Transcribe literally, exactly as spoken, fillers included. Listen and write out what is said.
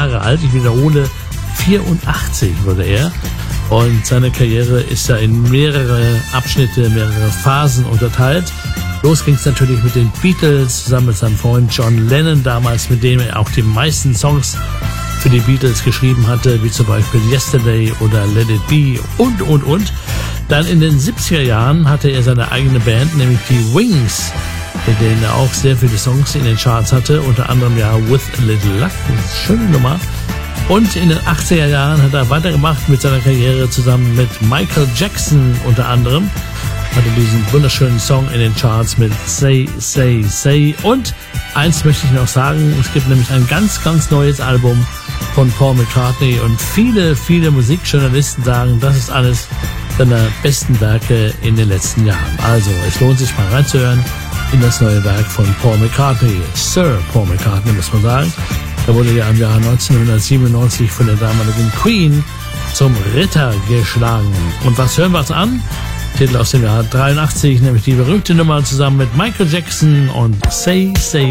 Jahre alt. Ich wiederhole, vierundachtzig wurde er. Und seine Karriere ist ja in mehrere Abschnitte, mehrere Phasen unterteilt. Los ging es natürlich mit den Beatles, zusammen mit seinem Freund John Lennon damals, mit dem er auch die meisten Songs für die Beatles geschrieben hatte, wie zum Beispiel Yesterday oder Let It Be und, und, und. Dann in den siebziger Jahren hatte er seine eigene Band, nämlich die Wings, mit denen er auch sehr viele Songs in den Charts hatte, unter anderem ja With a Little Luck, das ist eine schöne Nummer. Und in den achtziger Jahren hat er weitergemacht mit seiner Karriere zusammen mit Michael Jackson unter anderem. Hatte diesen wunderschönen Song in den Charts mit Say, Say, Say. Und eins möchte ich noch sagen, es gibt nämlich ein ganz, ganz neues Album von Paul McCartney und viele, viele Musikjournalisten sagen, das ist eines seiner besten Werke in den letzten Jahren. Also, es lohnt sich mal reinzuhören in das neue Werk von Paul McCartney. Sir Paul McCartney, muss man sagen. Er wurde ja im Jahr neunzehnhundertsiebenundneunzig von der damaligen Queen zum Ritter geschlagen. Und was hören wir uns an? Titel aus dem Jahr dreiundachtzig, nämlich die berühmte Nummer zusammen mit Michael Jackson und Say, Say,